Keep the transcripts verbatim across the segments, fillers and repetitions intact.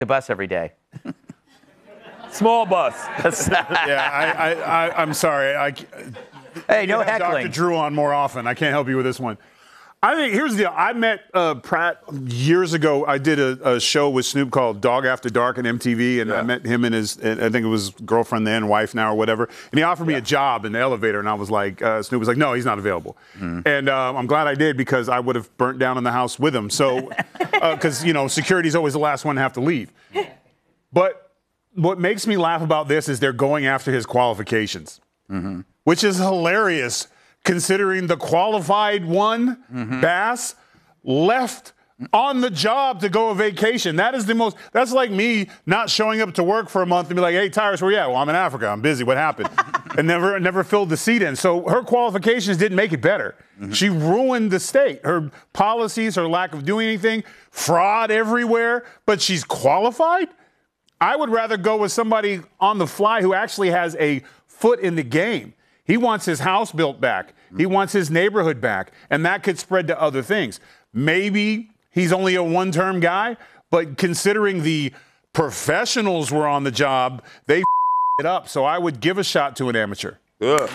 the bus every day. Small bus. yeah, I, I, I, I'm sorry. I, hey, no heckling. Doctor Drew on more often. I can't help you with this one. I think here's the deal. I met uh, Pratt years ago. I did a, a show with Snoop called Dog After Dark on M T V, and yeah. I met him and his, I think it was girlfriend then, wife now, or whatever. And he offered me yeah. a job in the elevator, and I was like, uh, Snoop was like, no, he's not available. Mm. And uh, I'm glad I did because I would have burnt down in the house with him. So, because uh, you know, security's always the last one to have to leave. But what makes me laugh about this is they're going after his qualifications, mm-hmm. which is hilarious. Considering the qualified one, mm-hmm. Bass, left on the job to go on vacation. That is the most, that's like me not showing up to work for a month and be like, hey, Tyrus, where you at? Well, I'm in Africa. I'm busy. What happened? and never never filled the seat in. So her qualifications didn't make it better. Mm-hmm. She ruined the state. Her policies, her lack of doing anything, fraud everywhere, but she's qualified? I would rather go with somebody on the fly who actually has a foot in the game. He wants his house built back. He wants his neighborhood back. And that could spread to other things. Maybe he's only a one-term guy, but considering the professionals were on the job, they f- it up. So I would give a shot to an amateur. Ugh. But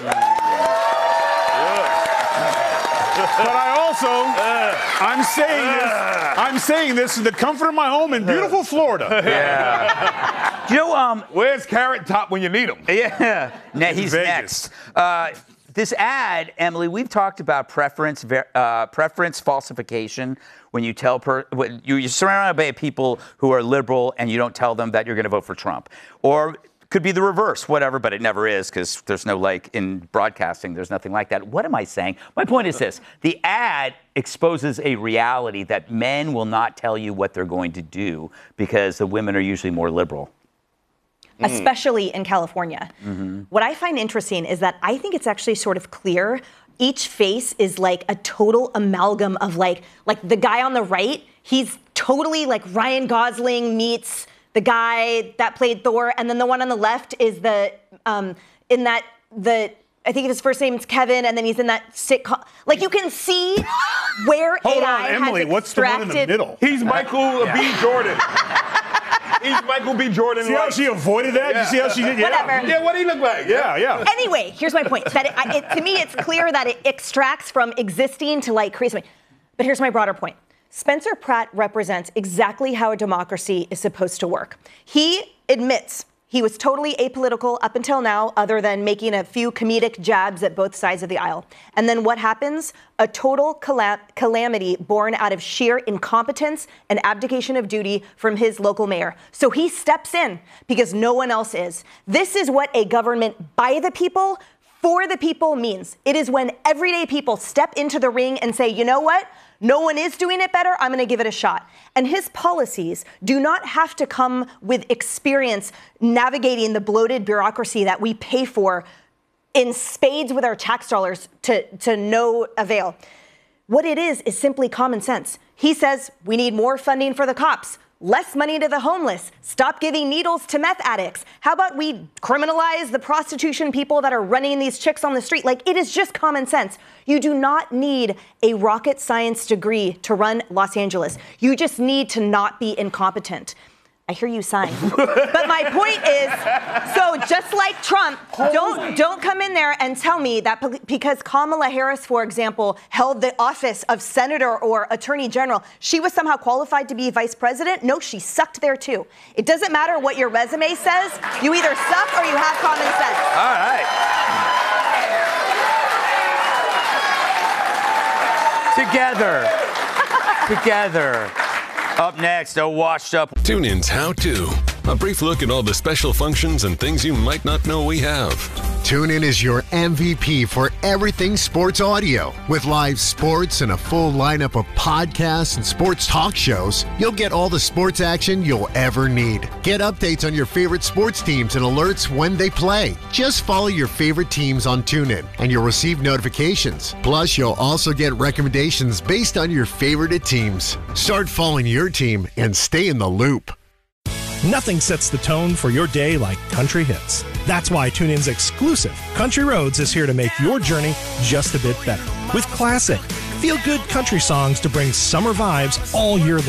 I also, I'm saying this, I'm saying this in the comfort of my home in beautiful Florida. Yeah. You know, um, where's Carrot Top when you need him? Yeah, now he's next. Uh, this ad, Emily, we've talked about preference, uh, preference falsification. When you tell per, when you, you're surrounded by people who are liberal and you don't tell them that you're going to vote for Trump, or could be the reverse, whatever, but it never is because there's no, like, in broadcasting, there's nothing like that. What am I saying? My point is this. The ad exposes a reality that men will not tell you what they're going to do because the women are usually more liberal. Especially in California. Mm-hmm. What I find interesting is that I think it's actually sort of clear. Each face is like a total amalgam of like, like the guy on the right, he's totally like Ryan Gosling meets the guy that played Thor, and then the one on the left is the, um, in that, the, I think his first name is Kevin, and then he's in that sitcom. Like, you can see where Hold A I on, Emily, has what's the one in the middle? He's Michael uh, B. Jordan. He's Michael B. Jordan. See how she avoided that? Yeah. You see how she did? Yeah. Whatever. Yeah, what do he look like? Yeah, yeah. Anyway, here's my point. That it, it, to me, it's clear that it extracts from existing to like create something. But here's my broader point. Spencer Pratt represents exactly how a democracy is supposed to work. He admits he was totally apolitical up until now, other than making a few comedic jabs at both sides of the aisle. And then what happens? A total calam- calamity born out of sheer incompetence and abdication of duty from his local mayor. So he steps in because no one else is. This is what a government by the people, for the people means. It is when everyday people step into the ring and say, you know what? No one is doing it better. I'm going to give it a shot. And his policies do not have to come with experience navigating the bloated bureaucracy that we pay for in spades with our tax dollars to, to no avail. What it is is simply common sense. He says we need more funding for the cops, less money to the homeless, stop giving needles to meth addicts. How about we criminalize the prostitution people that are running these chicks on the street? Like, it is just common sense. You do not need a rocket science degree to run Los Angeles. You just need to not be incompetent. I hear you sighing. But my point is, so just like Trump, don't don't come in there and tell me that because Kamala Harris, for example, held the office of senator or attorney general, she was somehow qualified to be vice president. No, she sucked there too. It doesn't matter what your resume says. You either suck or you have common sense. All right. Together. Together. Up next, a washed up. TuneIn's How To. A brief look at all the special functions and things you might not know we have. TuneIn is your M V P for everything sports audio. With live sports and a full lineup of podcasts and sports talk shows, you'll get all the sports action you'll ever need. Get updates on your favorite sports teams and alerts when they play. Just follow your favorite teams on TuneIn and you'll receive notifications. Plus, you'll also get recommendations based on your favorite teams. Start following your team and stay in the loop. Nothing sets the tone for your day like country hits. That's why TuneIn's exclusive Country Roads is here to make your journey just a bit better. With classic, feel-good country songs to bring summer vibes all year long.